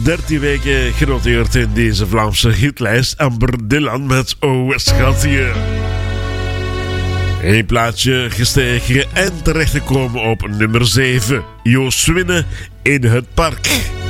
13 weken genoteerd in deze Vlaamse hitlijst. Amber Dylan met O Schatje. 1 plaatsje gestegen en terechtgekomen op nummer 7. Joost Winnen in het park.